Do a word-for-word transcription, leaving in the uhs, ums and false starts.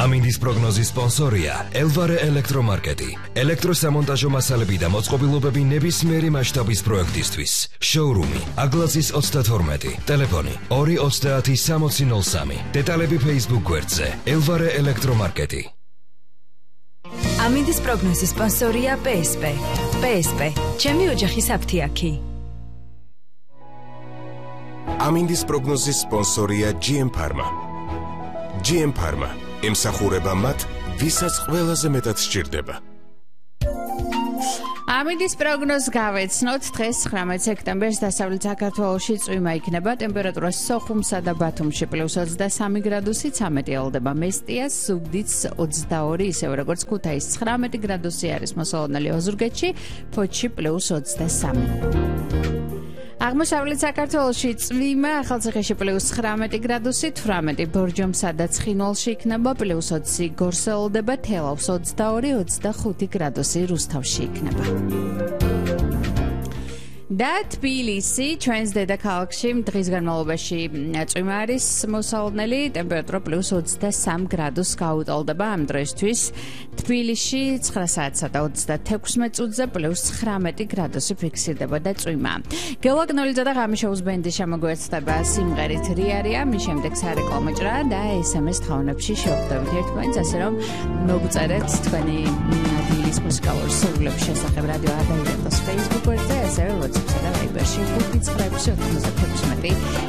ამინდის პროგნოზის სპონსორია ელვარე ელექტრომარკეტი. ელექტროსამონტაჟო მასალები და მოწყობილობები ნებისმიერი მასშტაბის პროექტისთვის. შოურუმი აგლაზის ოცდათორმეტი, ტელეფონი ორი ოცდაათი სამოცი ნოლ სამი. დეტალები Facebook გვერდზე ელვარე ელექტრომარკეტი. ამინდის პროგნოზის სპონსორია პე ეს პე. პე ეს პე, ჩემი ოჯახის აფთიაქი. ამინდის პროგნოზის სპონსორია ჯი ემ Pharma. ჯი ემ Pharma ემსახურება მათ, ვისაც ყველაზე მეტად სჭირდება. ამინდის პროგნოზს გავეცნოთ. დღეს ცხრამეტ სექტემბერს დასავლეთ საქართველოში წვიმა იქნება. ტემპერატურა სოხუმსა და ბათუმში პლუს ოცდასამი გრადუსი, ცამეტი ელოდება მესტიას, ზუგდიდს ოცდაორი, ისევე როგორც ქუთაისს ცხრამეტი გრადუსი არის მოსალოდნელი ოზურგეთში, ფოთში პლუს ოცდასამი. აღმოსავლეთ საქართველოში წვიმა, ახალციხეში პლუს ცხრამეტი გრადუსი, თვრამეტი ბორჯომსა და ცხინვალში იქნება, პლუს ოცი გორს ელოდება, თელავს ოცდაორი, ოცდახუთი გრადუსი რუსთავში იქნება. და თბილისი, ჩვენს დედაქალაქში დღის განმავლობაში წვიმა არის მოსალოდნელი, ტემპერატურა პლუს ოცდასამ გრადუსს გაუტოლდება ამ დროისთვის. თბილისში ცხრა საათსა და ოცდათექვსმეტ წუთზე პლუს ცხრამეტი გრადუსი ფიქსირდება და წვიმა. გელვაკნოლიძე და ღამიშოუს ბენდი შემოგვეცდება სიმღერით რიარია, მის შემდეგ სარეკლამო ჭრა და ეს ემ ეს თაუნებში შევხვდებით ერთმანეთს, ასე რომ მოგწერეთ თქვენი დილის მუსიკალური სურვილების შესახებ რადიო ადაირენტოს Facebook გვერდზე, ასევე WhatsApp-სა და Viber-ში ხუთი ცხრა ექვსი ოთხმოცდათექვსმეტი